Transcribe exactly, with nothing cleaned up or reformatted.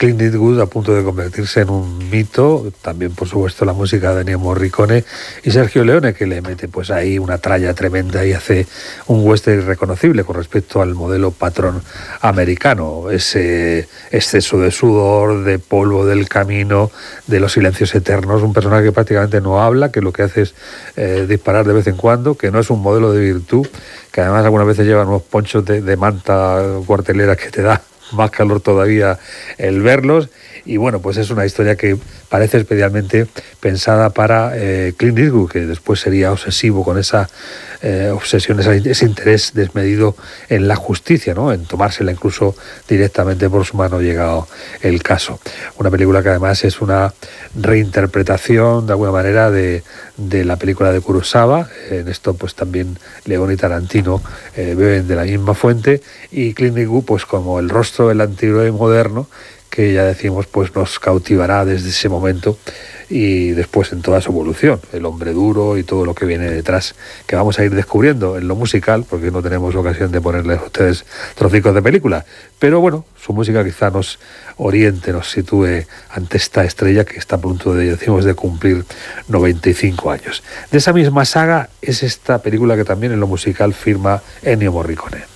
Clint Eastwood a punto de convertirse en un mito, también por supuesto la música de Ennio Morricone y Sergio Leone, que le mete pues ahí una tralla tremenda y hace un western irreconocible con respecto al modelo patrón americano, ese exceso de sudor, de polvo del camino, de los silencios eternos, un personaje que prácticamente no habla, que lo que hace es eh, disparar de vez en cuando, que no es un modelo de virtud, que además algunas veces lleva unos ponchos de, de manta cuartelera que te da más calor todavía el verlos. Y bueno, pues es una historia que parece especialmente pensada para eh, Clint Eastwood, que después sería obsesivo con esa eh, obsesión, esa, ese interés desmedido en la justicia, ¿no? En tomársela incluso directamente por su mano llegado el caso. Una película que además es una reinterpretación de alguna manera de, de la película de Kurosawa. En esto pues también Leone y Tarantino eh, beben de la misma fuente, y Clint Eastwood pues como el rostro del antihéroe moderno, que ya decimos pues nos cautivará desde ese momento y después en toda su evolución, el hombre duro y todo lo que viene detrás, que vamos a ir descubriendo en lo musical, porque no tenemos ocasión de ponerles a ustedes trocicos de película, pero bueno, su música quizá nos oriente, nos sitúe ante esta estrella que está a punto de, decimos, de cumplir noventa y cinco años. De esa misma saga es esta película que también en lo musical firma Ennio Morricone.